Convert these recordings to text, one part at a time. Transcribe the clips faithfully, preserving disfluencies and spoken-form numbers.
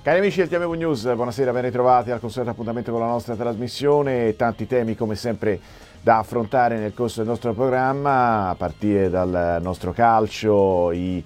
Cari amici del T M V News, buonasera, ben ritrovati al consueto appuntamento con la nostra trasmissione. Tanti temi come sempre da affrontare nel corso del nostro programma, a partire dal nostro calcio, i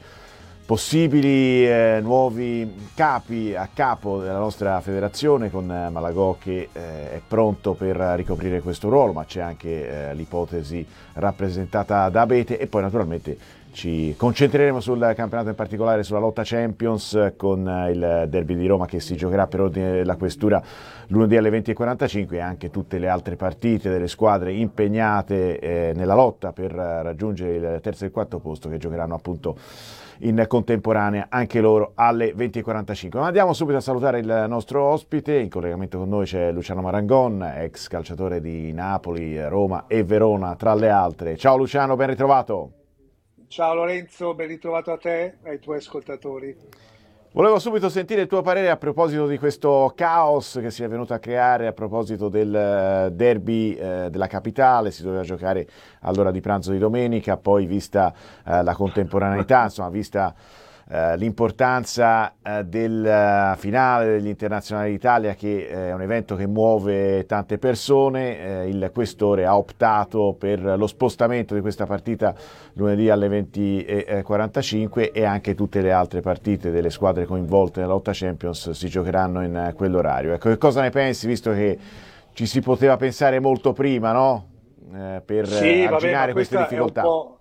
possibili eh, nuovi capi a capo della nostra federazione, con Malagò che eh, è pronto per ricoprire questo ruolo, ma c'è anche eh, l'ipotesi rappresentata da Abete, e poi naturalmente ci concentreremo sul campionato, in particolare sulla lotta Champions, con il derby di Roma che si giocherà per ordine della questura lunedì alle venti e quarantacinque, e anche tutte le altre partite delle squadre impegnate eh, nella lotta per raggiungere il terzo e il quarto posto, che giocheranno appunto in contemporanea anche loro alle venti e quarantacinque. Ma andiamo subito a salutare il nostro ospite. In collegamento con noi c'è Luciano Marangon, ex calciatore di Napoli, Roma e Verona tra le altre. Ciao Luciano, ben ritrovato. Ciao Lorenzo, ben ritrovato a te e ai tuoi ascoltatori. Volevo subito sentire il tuo parere a proposito di questo caos che si è venuto a creare a proposito del derby eh, della capitale. Si doveva giocare all'ora di pranzo di domenica, poi vista eh, la contemporaneità, insomma vista eh, l'importanza eh, del finale degli internazionali d'Italia, che è un evento che muove tante persone, eh, il questore ha optato per lo spostamento di questa partita lunedì alle venti e quarantacinque, e anche tutte le altre partite delle squadre coinvolte nella lotta Champions si giocheranno in quell'orario. Ecco, che cosa ne pensi, visto che ci si poteva pensare molto prima, no? Eh, per Sì, vabbè, ma arginare queste questa è un difficoltà. po',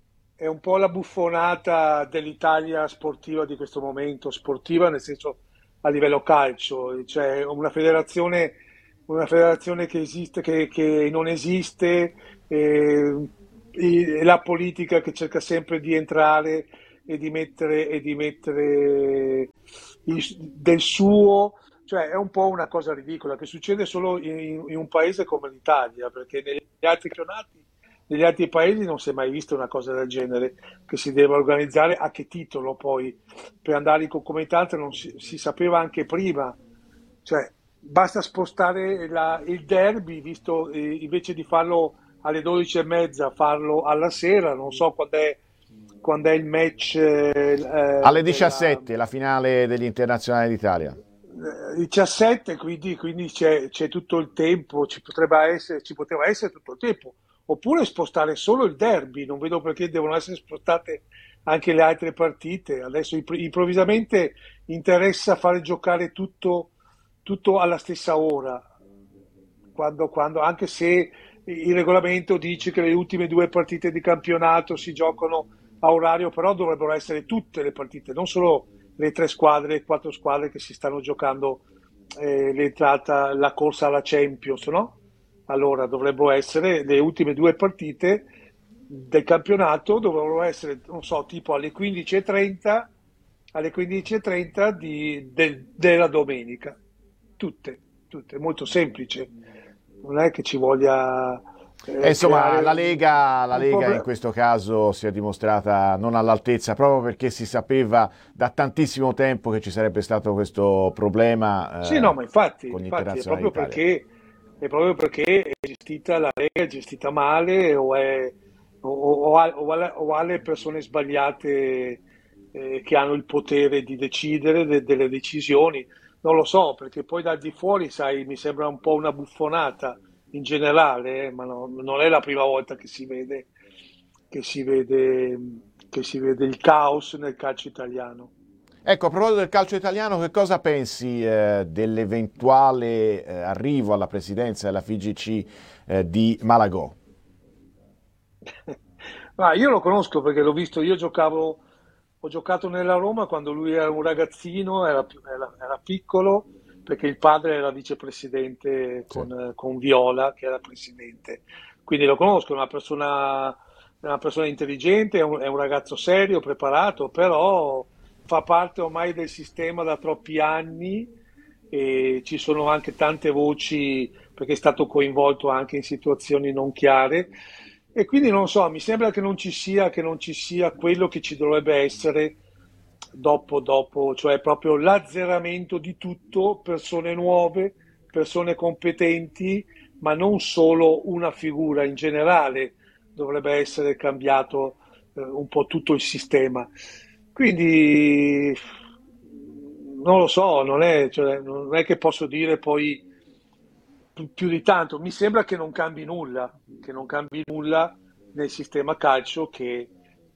è un po' la buffonata dell'Italia sportiva di questo momento, sportiva nel senso a livello calcio, cioè una federazione, una federazione che esiste, che, che non esiste, eh, e la politica che cerca sempre di entrare e di mettere, e di mettere il- del suo, cioè è un po' una cosa ridicola che succede solo in, in un paese come l'Italia, perché negli altri campionati, negli altri paesi non si è mai vista una cosa del genere, che si deve organizzare a che titolo poi, per andare in concomitanza non si, si sapeva anche prima, cioè basta spostare la- il derby, visto eh, invece di farlo alle dodici e mezza, farlo alla sera, non so quando è, quando è il match eh, eh, Alle della diciassette, la finale degli internazionali d'Italia. eh, diciassette, quindi, quindi c'è, c'è tutto il tempo, ci potrebbe essere, ci poteva essere tutto il tempo, oppure spostare solo il derby, non vedo perché devono essere spostate anche le altre partite. Adesso impr- improvvisamente interessa fare giocare tutto, tutto alla stessa ora, quando, quando- anche se il regolamento dice che le ultime due partite di campionato si giocano a orario, però dovrebbero essere tutte le partite, non solo le tre squadre, quattro squadre che si stanno giocando eh, l'entrata, la corsa alla Champions, no? Allora dovrebbero essere le ultime due partite del campionato, dovrebbero essere, non so, tipo alle quindici e trenta, alle quindici e trenta di, del- della domenica. Tutte, tutte, è molto semplice. Non è che ci voglia E eh, insomma, creare la un, Lega, la un Lega in problema. questo caso si è dimostrata non all'altezza, proprio perché si sapeva da tantissimo tempo che ci sarebbe stato questo Sì, problema no, eh, ma infatti, con gli infatti è internazionali proprio d'Italia. perché, è proprio perché è gestita la Lega, è gestita male o, è, o, o ha, o ha le o ha le persone sbagliate eh, che hanno il potere di decidere de- delle decisioni. Non lo so, perché poi dal di fuori, sai, mi sembra un po' una buffonata in generale, eh, ma no- non è la prima volta che si vede, che si vede, che si vede il caos nel calcio italiano. Ecco, a proposito del calcio italiano, che cosa pensi eh, dell'eventuale eh, arrivo alla presidenza della F I G C eh, di Malagò? Ma io lo conosco perché l'ho visto, io giocavo, ho giocato nella Roma quando lui era un ragazzino, era, più- era- era piccolo, perché il padre era vicepresidente Sì. con, con Viola, che era presidente. Quindi lo conosco, è una persona, è una persona intelligente, è un, è un ragazzo serio, preparato, però fa parte ormai del sistema da troppi anni e ci sono anche tante voci perché è stato coinvolto anche in situazioni non chiare e quindi non so, mi sembra che non ci sia, che non ci sia quello che ci dovrebbe essere dopo, dopo, cioè proprio l'azzeramento di tutto, persone nuove, persone competenti, ma non solo una figura in generale, dovrebbe essere cambiato eh, un po' tutto il sistema. Quindi non lo so, non è, cioè, non è che posso dire poi più, più di tanto. Mi sembra che non cambi nulla, che non cambi nulla nel sistema calcio che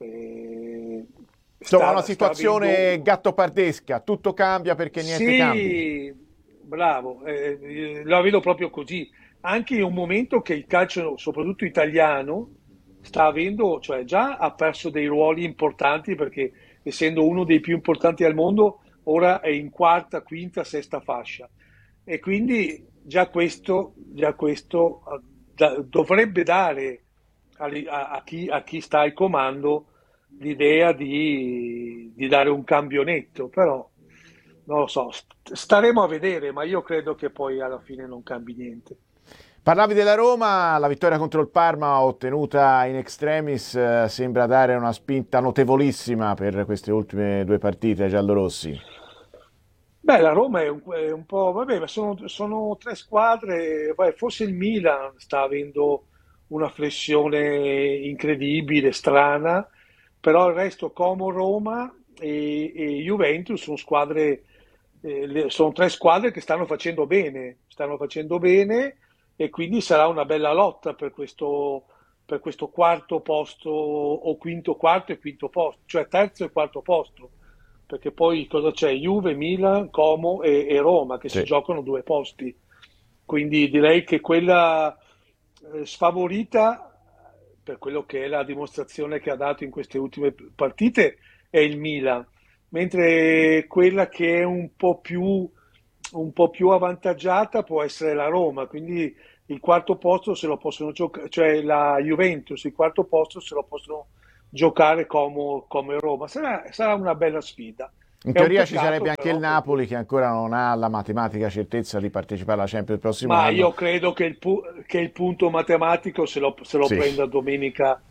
eh, Insomma, una sta, sta situazione avendo. gattopardesca, tutto cambia perché niente cambi. Sì, bravo, eh, eh, la vedo proprio così. Anche in un momento che il calcio, soprattutto italiano, sta avendo, cioè già ha perso dei ruoli importanti perché essendo uno dei più importanti al mondo, ora è in quarta, quinta, sesta fascia. E quindi già questo, già questo eh, da- dovrebbe dare ali- a, a chi, a chi sta al comando l'idea di, di dare un cambio netto, però non lo so, st- staremo a vedere, ma io credo che poi alla fine non cambi niente. Parlavi della Roma, la vittoria contro il Parma ottenuta in extremis eh, sembra dare una spinta notevolissima per queste ultime due partite ai giallorossi. Beh, la Roma è un, è un po', vabbè, ma sono, sono tre squadre, vai, forse il Milan sta avendo una flessione incredibile, strana, però il resto Como, Roma e, e Juventus sono squadre, eh, le- sono tre squadre che stanno facendo bene, stanno facendo bene e quindi sarà una bella lotta per questo, per questo quarto posto o quinto, quarto e quinto posto, cioè terzo e quarto posto perché poi cosa c'è? Juve, Milan, Como e, e Roma che si Sì. giocano due posti. Quindi direi che quella eh, sfavorita, per quello che è la dimostrazione che ha dato in queste ultime partite, è il Milan, mentre quella che è un po' più, un po' più avvantaggiata può essere la Roma. Quindi il quarto posto se lo possono giocare, cioè la Juventus, il quarto posto se lo possono giocare come, come Roma. Sarà, sarà una bella sfida. In È un teoria ci peccato sarebbe anche il però perché Napoli che ancora non ha la matematica certezza di partecipare alla Champions il prossimo ma anno. io credo che il, pu- che il punto matematico se lo, se lo Sì, prenda domenica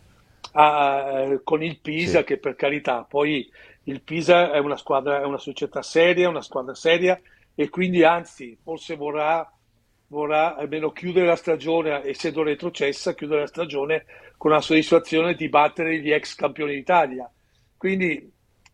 a- con il sì. Pisa, che per carità, poi il Pisa è una squadra, è una società seria, una squadra seria e quindi anzi, forse vorrà, vorrà almeno chiudere la stagione, essendo retrocessa, chiudere la stagione con la soddisfazione di battere gli ex campioni d'Italia. Quindi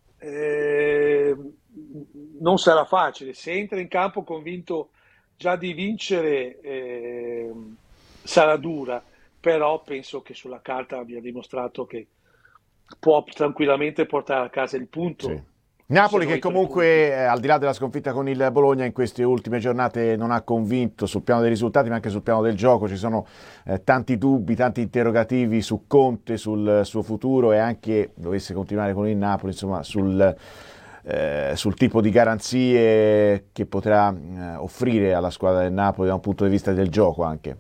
eh, non sarà facile. Se entra in campo convinto già di vincere, eh, sarà dura, però penso che sulla carta abbia dimostrato che può tranquillamente portare a casa il Sì. punto, se Napoli non che i tre punti. comunque, eh, al di là della sconfitta con il Bologna, in queste ultime giornate non ha convinto sul piano dei risultati, ma anche sul piano del gioco. Ci sono eh, tanti dubbi, tanti interrogativi su Conte, sul suo futuro e anche, dovesse continuare con il Napoli, insomma, sul, eh, sul tipo di garanzie che potrà eh, offrire alla squadra del Napoli da un punto di vista del gioco anche.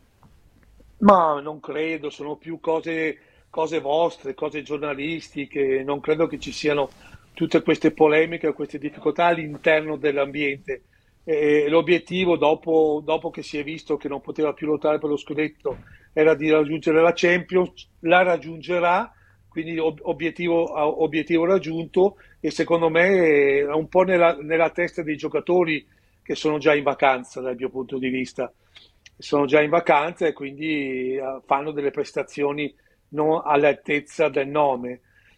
Ma non credo, sono più cose, cose vostre, cose giornalistiche, non credo che ci siano tutte queste polemiche o queste difficoltà all'interno dell'ambiente. E l'obiettivo, dopo, dopo che si è visto che non poteva più lottare per lo scudetto, era di raggiungere la Champions, la raggiungerà, quindi ob- obiettivo, obiettivo raggiunto e secondo me è un po' nella, nella testa dei giocatori che sono già in vacanza dal mio punto di vista sono già in vacanza e quindi eh, fanno delle prestazioni non all'altezza del nome.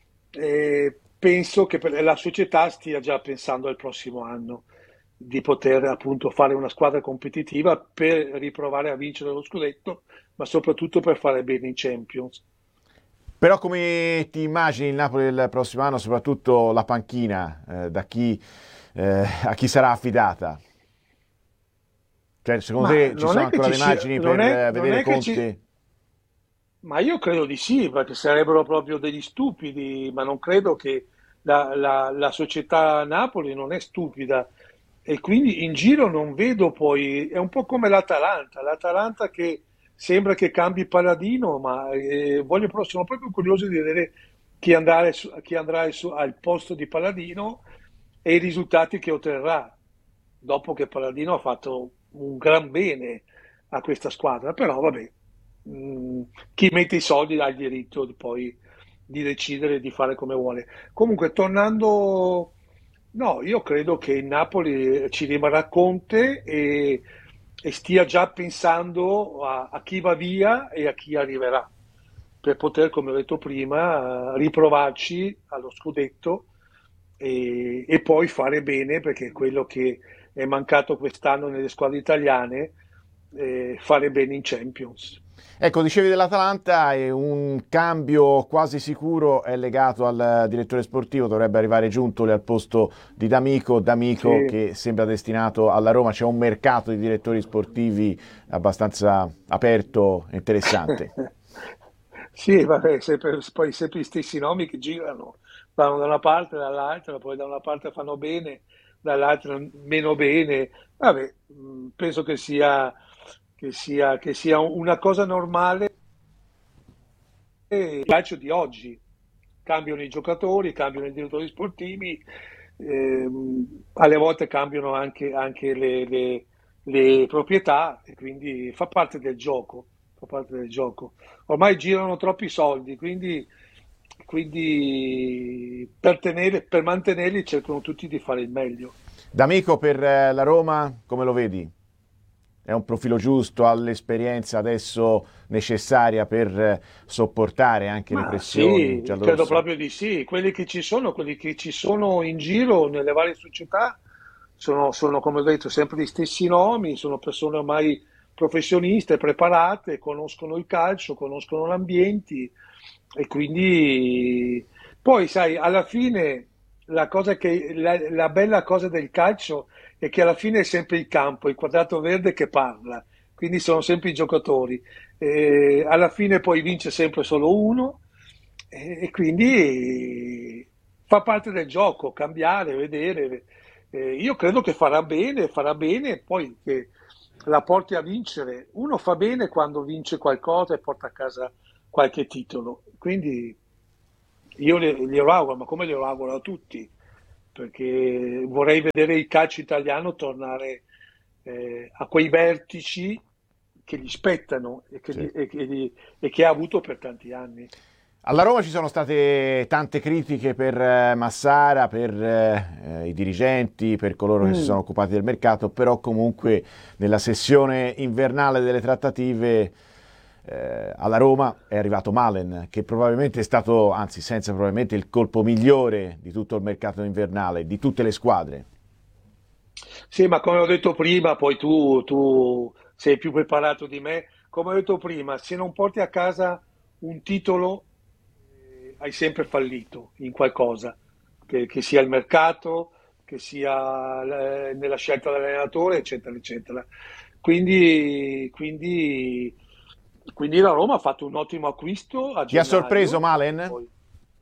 E penso che per la società stia già pensando al prossimo anno di poter appunto fare una squadra competitiva per riprovare a vincere lo scudetto, ma soprattutto per fare bene in Champions. Però come ti immagini il Napoli del prossimo anno, soprattutto la panchina, eh, da chi, eh, a chi sarà affidata? Cioè, secondo Ma te ci non sono è che ancora ci le sia, immagini non per è, eh, non vedere è che ci, Conte? ma io credo di sì, perché sarebbero proprio degli stupidi, ma non credo che la, la- la società Napoli non è stupida e quindi in giro non vedo poi, è un po' come l'Atalanta, l'Atalanta che sembra che cambi paladino, ma eh, voglio, pro- sono proprio curioso di vedere chi, andare su- chi andrà al, su- al posto di Paladino e i risultati che otterrà dopo che Paladino ha fatto un gran bene a questa squadra, però vabbè, mh, chi mette i soldi ha il diritto di poi di decidere di fare come vuole. Comunque, tornando, no, io credo che il Napoli ci rimarrà Conte e, e stia già pensando a, a chi va via e a chi arriverà, per poter, come ho detto prima, eh, riprovarci allo scudetto e, e poi fare bene, perché è quello che è mancato quest'anno nelle squadre italiane, eh, fare bene in Champions. Ecco, dicevi dell'Atalanta e un cambio quasi sicuro è legato al direttore sportivo, dovrebbe arrivare Giuntoli al posto di D'Amico, D'Amico Sì. che sembra destinato alla Roma, c'è un mercato di direttori sportivi abbastanza aperto e interessante. Sì, vabbè, sempre, poi sempre gli stessi nomi che girano, vanno da una parte e dall'altra, poi da una parte fanno bene, dall'altra meno bene. Vabbè, mh, penso che sia, che sia, che sia una cosa normale il calcio di oggi. Cambiano i giocatori, cambiano i direttori sportivi, ehm, alle volte cambiano anche, anche le, le- le proprietà e quindi fa parte del gioco, fa parte del gioco. Ormai girano troppi soldi, quindi, quindi per tenere- per mantenerli cercano tutti di fare il meglio. D'Amico per eh, la Roma, come lo vedi? È un profilo giusto, ha l'esperienza adesso necessaria per eh, sopportare anche le Ma pressioni sì, credo giallorosse? proprio di sì. Quelli che ci sono, quelli che ci sono in giro nelle varie società sono, sono, come ho detto, sempre gli stessi nomi, sono persone ormai professioniste, preparate, conoscono il calcio, conoscono l'ambiente e quindi poi, sai, alla fine la cosa che, la, la bella cosa del calcio è che alla fine è sempre il campo, il quadrato verde che parla, quindi sono sempre i giocatori. Eh, alla fine poi vince sempre solo uno e, e quindi fa parte del gioco, cambiare, vedere. Eh, io credo che farà bene, farà bene poi che la porti a vincere. Uno fa bene quando vince qualcosa e porta a casa qualche titolo. Quindi io le- glielo auguro, ma come glielo auguro a tutti, perché vorrei vedere il calcio italiano tornare eh, a quei vertici che gli spettano e che, Sì. gli- e che gli- e che ha avuto per tanti anni. Alla Roma ci sono state tante critiche per eh, Massara, per eh, eh, i dirigenti, per coloro che si sono Mm. occupati del mercato, però comunque nella sessione invernale delle trattative eh, alla Roma è arrivato Malen, che probabilmente è stato, anzi senza probabilmente, il colpo migliore di tutto il mercato invernale, di tutte le squadre. Sì, ma come ho detto prima, poi tu, tu sei più preparato di me. Come ho detto prima, se non porti a casa un titolo, eh, hai sempre fallito in qualcosa, che, che sia il mercato, che sia eh, nella scelta dell'allenatore, eccetera, eccetera. Quindi, quindi, quindi la Roma ha fatto un ottimo acquisto a Ti ha sorpreso gennaio, perché Malen? poi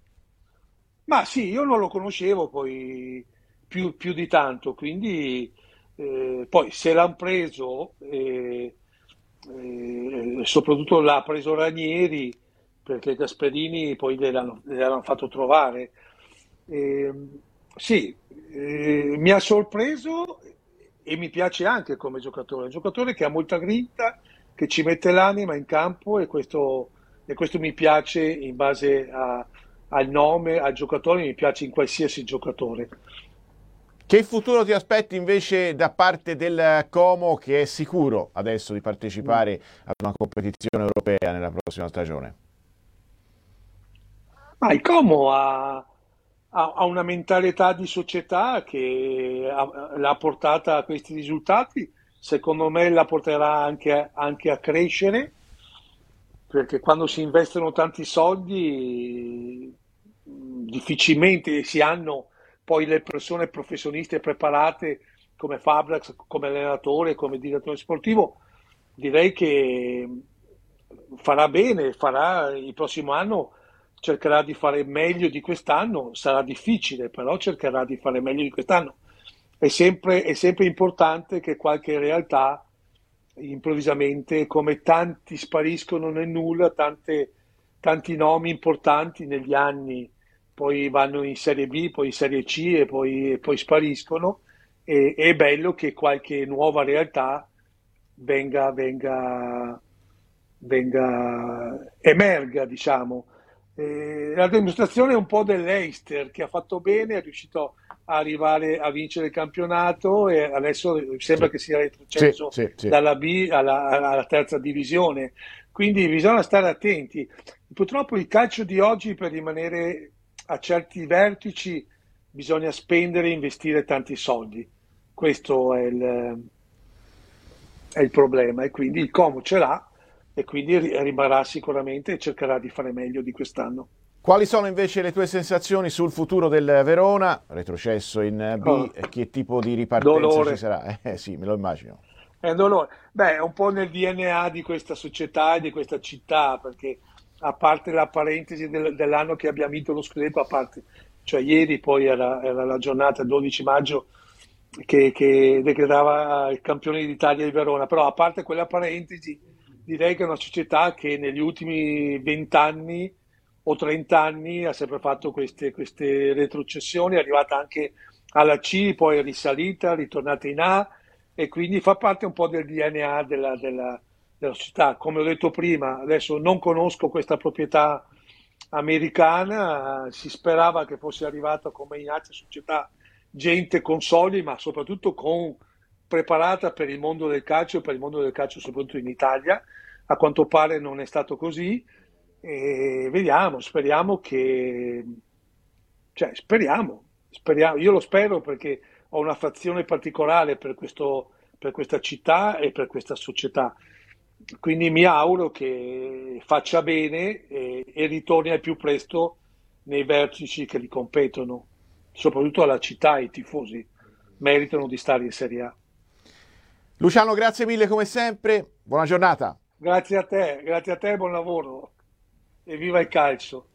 ma sì, io non lo conoscevo poi più, più di tanto, quindi eh, poi se l'hanno preso, eh, eh, soprattutto l'ha preso Ranieri, perché Gasperini poi gliel'hanno gliel'hanno fatto trovare. Ehm, sì, eh, mi ha sorpreso e mi piace anche come giocatore, è un giocatore che ha molta grinta, che ci mette l'anima in campo e questo, e questo mi piace in base a al nome, al giocatore, mi piace in qualsiasi giocatore. Che futuro ti aspetti invece da parte del Como, che è sicuro adesso di Mm. partecipare ad una competizione europea nella prossima stagione? Ma il Como ha, ha- ha una mentalità di società che ha- l'ha portata a questi risultati, secondo me la porterà anche, anche a crescere, perché quando si investono tanti soldi mh, difficilmente si hanno poi le persone professioniste preparate come Fabrax, come allenatore, come direttore sportivo. Direi che farà bene, farà il prossimo anno, cercherà di fare meglio di quest'anno, sarà difficile, però cercherà di fare meglio di quest'anno. È sempre, è sempre importante che qualche realtà improvvisamente, come tanti spariscono nel nulla, tante- tanti nomi importanti negli anni poi vanno in Serie B, poi in Serie C e poi, e poi spariscono. E, è bello che qualche nuova realtà venga, venga, venga emerga, diciamo. Eh, la dimostrazione è un po' dell'Eister che ha fatto bene, è riuscito a arrivare a vincere il campionato e adesso sembra Sì, che sia sì, retrocesso sì, sì. dalla B alla, alla terza divisione. Quindi bisogna stare attenti. Purtroppo il calcio di oggi per rimanere a certi vertici bisogna spendere e investire tanti soldi. Questo è il, è il problema, e quindi il Como ce l'ha, e quindi ri- rimarrà sicuramente e cercherà di fare meglio di quest'anno. Quali sono invece le tue sensazioni sul futuro del Verona, retrocesso in B, Oh, e che tipo di ripartenza ci dolore. sarà? Eh sì, me lo immagino. È un dolore. Beh, è un po' nel D N A di questa società e di questa città, perché a parte la parentesi del- dell'anno che abbiamo vinto lo scudetto, a parte, cioè ieri poi era, era la giornata dodici maggio che, che decretava il campione d'Italia di Verona, però a parte quella parentesi, direi che è una società che negli ultimi venti anni o trenta anni ha sempre fatto queste, queste retrocessioni, è arrivata anche alla C, poi è risalita, ritornata in A, e quindi fa parte un po' del D N A della, della- della società. Come ho detto prima, adesso non conosco questa proprietà americana, si sperava che fosse arrivata come in altre società gente con soldi, ma soprattutto con, preparata per il mondo del calcio, per il mondo del calcio soprattutto in Italia. A quanto pare non è stato così, e vediamo, speriamo che, cioè, speriamo, speriamo, io lo spero perché ho un'affezione particolare per questo, per questa città e per questa società. Quindi mi auguro che faccia bene e, e ritorni al più presto nei vertici che li competono, soprattutto alla città e ai tifosi meritano di stare in Serie A. Luciano, grazie mille come sempre, buona giornata. Grazie a te, grazie a te, buon lavoro e viva il calcio.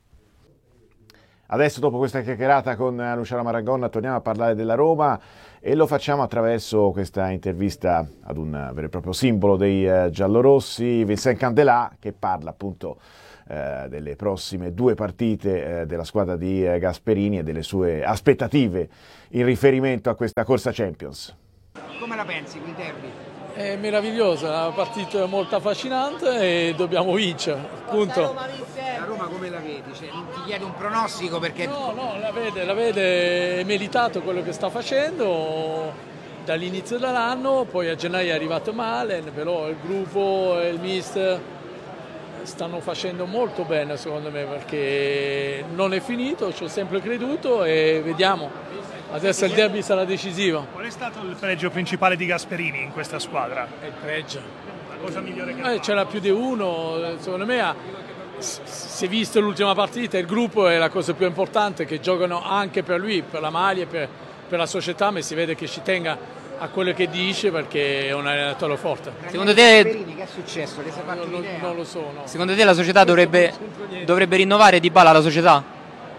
Adesso, dopo questa chiacchierata con Luciano Maragonna, torniamo a parlare della Roma e lo facciamo attraverso questa intervista ad un vero e proprio simbolo dei eh, giallorossi, Vincent Candelà, che parla appunto eh, delle prossime due partite eh, della squadra di eh, Gasperini e delle sue aspettative in riferimento a questa corsa Champions. Come la pensi quel derby? È meravigliosa, è una partita molto affascinante e dobbiamo vincere, punto. La Roma come la vedi? Cioè, non ti chiedo un pronostico perché... No, no, la vede, la vede, è meritato quello che sta facendo dall'inizio dell'anno, poi a gennaio è arrivato Malen, però il gruppo e il mister stanno facendo molto bene secondo me, perché non è finito, ci ho sempre creduto e vediamo. Adesso il derby sarà decisivo. Qual è stato il pregio principale di Gasperini in questa squadra? È il pregio. La cosa migliore che ha Eh, fatto? c'era più di uno, secondo me ha, si è visto l'ultima partita, il gruppo è la cosa più importante, che giocano anche per lui, per la maglia, per, per la società, ma si vede che ci tenga a quello che dice perché è un allenatore forte. Secondo te Gasperini, che è successo? Che sei fatto Non, non- un'idea? non lo so, no. Secondo te la società dovrebbe, dovrebbe rinnovare Dybala la società?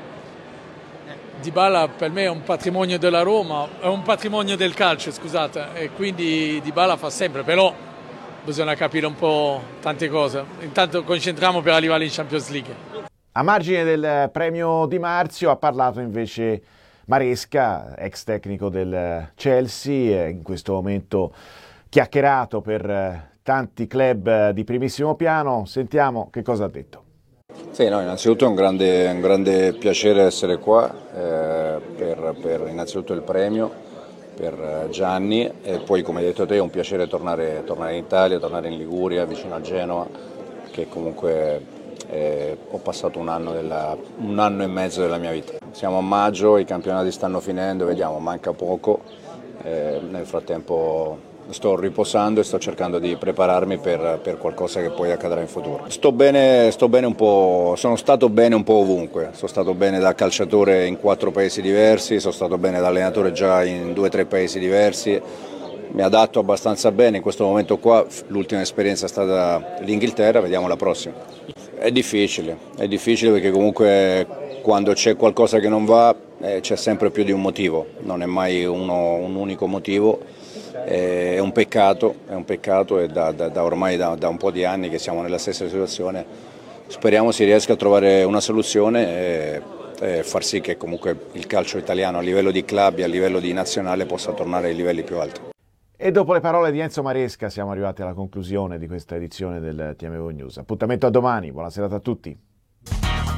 Dybala per me è un patrimonio della Roma, è un patrimonio del calcio, scusate, e quindi Dybala fa sempre, però bisogna capire un po' tante cose. Intanto concentriamo per arrivare in Champions League. A margine del premio Di Marzio ha parlato invece Maresca, ex tecnico del Chelsea, in questo momento chiacchierato per tanti club di primissimo piano. Sentiamo che cosa ha detto. Sì, no, innanzitutto è un grande, un grande piacere essere qua eh, per, per innanzitutto il premio, per Gianni, e poi come hai detto te è un piacere tornare, tornare in Italia, tornare in Liguria, vicino a Genova, che comunque eh, ho passato un anno, della, un anno e mezzo della mia vita. Siamo a maggio, i campionati stanno finendo, vediamo, manca poco, eh, nel frattempo sto riposando e sto cercando di prepararmi per, per qualcosa che poi accadrà in futuro. Sto bene, sto bene un po', sono stato bene un po' ovunque, sono stato bene da calciatore in quattro paesi diversi, sono stato bene da allenatore già in due o tre paesi diversi, mi adatto abbastanza bene, in questo momento qua l'ultima esperienza è stata l'Inghilterra, vediamo la prossima. È difficile, è difficile perché comunque quando c'è qualcosa che non va eh, c'è sempre più di un motivo, non è mai uno, un unico motivo. È un peccato, è un peccato e da, da, da ormai da, da un po' di anni che siamo nella stessa situazione, speriamo si riesca a trovare una soluzione e, e far sì che comunque il calcio italiano a livello di club e a livello di nazionale possa tornare ai livelli più alti. E dopo le parole di Enzo Maresca siamo arrivati alla conclusione di questa edizione del T M V News. Appuntamento a domani, buona serata a tutti.